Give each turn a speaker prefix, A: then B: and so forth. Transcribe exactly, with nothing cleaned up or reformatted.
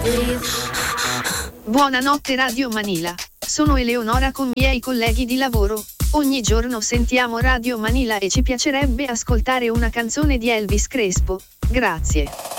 A: Buonanotte Radio Manila, sono Eleonora con i miei colleghi di lavoro. Ogni giorno sentiamo Radio Manila e ci piacerebbe ascoltare una canzone di Elvis Crespo. Grazie.